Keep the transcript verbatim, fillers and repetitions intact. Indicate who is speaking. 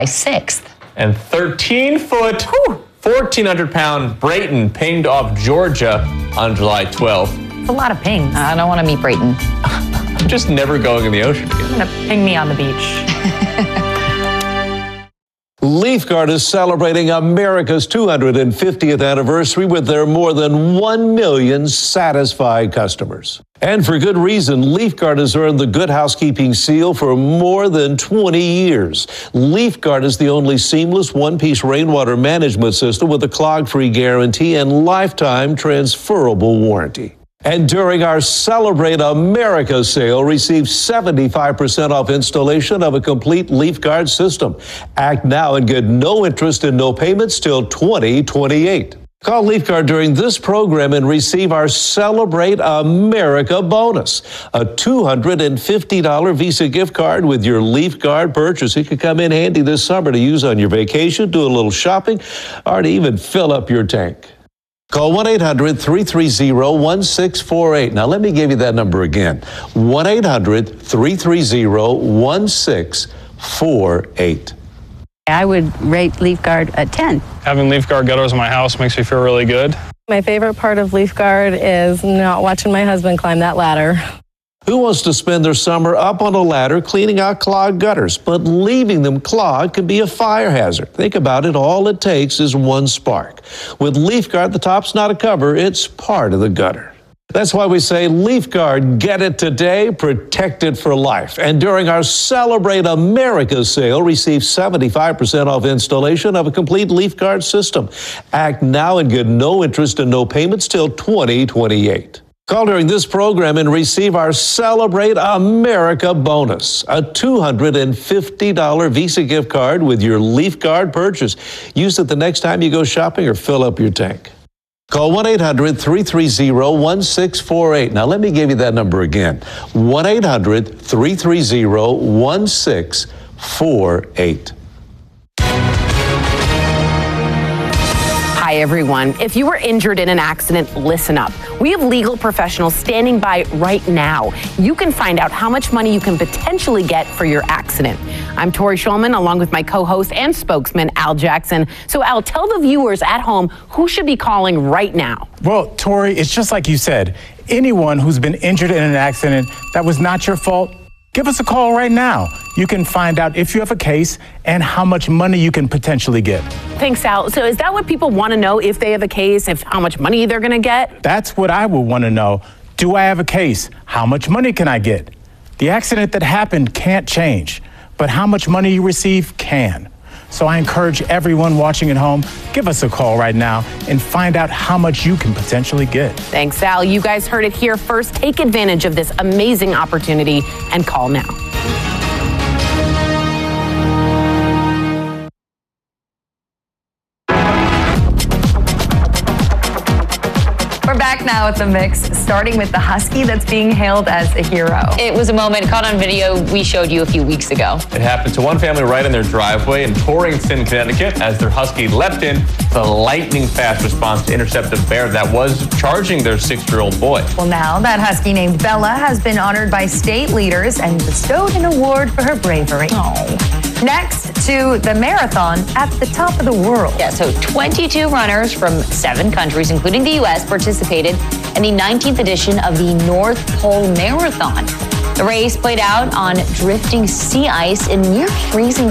Speaker 1: sixth.
Speaker 2: And thirteen foot, fourteen hundred pound Brayton pinged off Georgia on July twelfth.
Speaker 1: It's a lot of pings. I don't want to meet Brayton.
Speaker 2: I'm just never going in the ocean again.
Speaker 1: I'm going to ping me on the beach.
Speaker 3: LeafGuard is celebrating America's two hundred fiftieth anniversary with their more than one million satisfied customers. And for good reason, LeafGuard has earned the Good Housekeeping seal for more than twenty years. LeafGuard is the only seamless one-piece rainwater management system with a clog-free guarantee and lifetime transferable warranty. And during our Celebrate America sale, receive seventy-five percent off installation of a complete LeafGuard system. Act now and get no interest and no payments till twenty twenty-eight. Call LeafGuard during this program and receive our Celebrate America bonus, a two hundred fifty dollars Visa gift card with your LeafGuard purchase. It could come in handy this summer to use on your vacation, do a little shopping, or to even fill up your tank. Call one eight hundred, three three zero, one six four eight. Now, let me give you that number again. one eight hundred, three three zero, one six four eight.
Speaker 4: I would rate LeafGuard a ten.
Speaker 5: Having LeafGuard gutters in my house makes me feel really good.
Speaker 6: My favorite part of LeafGuard is not watching my husband climb that ladder.
Speaker 3: Who wants to spend their summer up on a ladder cleaning out clogged gutters? But leaving them clogged can be a fire hazard. Think about it. All it takes is one spark. With LeafGuard, the top's not a cover. It's part of the gutter. That's why we say LeafGuard, get it today, protect it for life. And during our Celebrate America sale, receive seventy-five percent off installation of a complete LeafGuard system. Act now and get no interest and no payments till twenty twenty-eight. Call during this program and receive our Celebrate America bonus, a two hundred fifty dollars Visa gift card with your LeafGuard purchase. Use it the next time you go shopping or fill up your tank. Call one eight hundred, three three zero, one six four eight. Now, let me give you that number again. one eight hundred, three three zero, one six four eight.
Speaker 7: Hi, everyone. If you were injured in an accident, listen up. We have legal professionals standing by right now. You can find out how much money you can potentially get for your accident. I'm Tori Schulman, along with my co-host and spokesman, Al Jackson. So, Al, tell the viewers at home who should be calling right now.
Speaker 8: Well, Tori, it's just like you said. Anyone who's been injured in an accident that was not your fault, give us a call right now. You can find out if you have a case and how much money you can potentially get.
Speaker 7: Thanks, Al. So is that what people want to know, if they have a case, if how much money they're going to get?
Speaker 8: That's what I would want to know. Do I have a case? How much money can I get? The accident that happened can't change, but how much money you receive can. So I encourage everyone watching at home, give us a call right now and find out how much you can potentially get.
Speaker 7: Thanks, Al. You guys heard it here first. Take advantage of this amazing opportunity and call now.
Speaker 1: We're back now at the mix, starting with the husky that's being hailed as a hero.
Speaker 9: It was a moment caught on video we showed you a few weeks ago.
Speaker 2: It happened to one family right in their driveway in Torrington, Connecticut, as their husky leapt in with a lightning-fast response to intercept a bear that was charging their six-year-old boy.
Speaker 1: Well, now that husky named Bella has been honored by state leaders and bestowed an award for her bravery.
Speaker 9: Oh.
Speaker 1: Next to the marathon at the top of the world.
Speaker 9: Yeah, so twenty-two runners from seven countries, including the U S, participated in the nineteenth edition of the North Pole Marathon. The race played out on drifting sea ice in near freezing